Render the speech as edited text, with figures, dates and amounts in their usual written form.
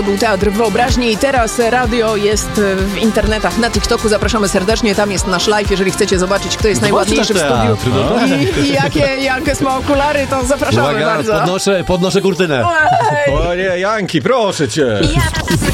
Był Teatr Wyobraźni i teraz radio jest w internetach, na TikToku. Zapraszamy serdecznie, tam jest nasz live. Jeżeli chcecie zobaczyć, kto jest najładniejszy w studiu i jakie ma okulary, to zapraszamy bardzo. Podnoszę kurtynę. O nie, Janki, proszę cię.